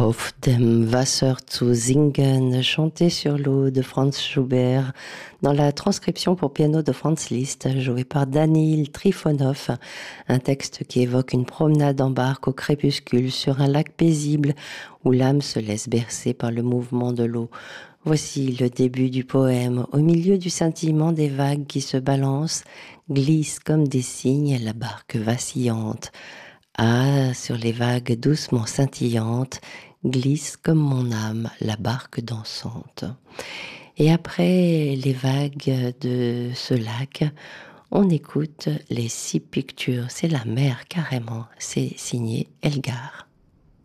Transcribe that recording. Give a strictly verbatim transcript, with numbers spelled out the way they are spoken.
Auf dem Wasser zu singen, chanté sur l'eau de Franz Schubert, dans la transcription pour piano de Franz Liszt, joué par Danil Trifonov, un texte qui évoque une promenade en barque au crépuscule sur un lac paisible où l'âme se laisse bercer par le mouvement de l'eau. Voici le début du poème, au milieu du scintillement des vagues qui se balancent, glisse comme des cygnes la barque vacillante. Ah, sur les vagues doucement scintillantes, glisse comme mon âme la barque dansante. Et après les vagues de ce lac, on écoute les six pictures. C'est la mer carrément, c'est signé Elgar.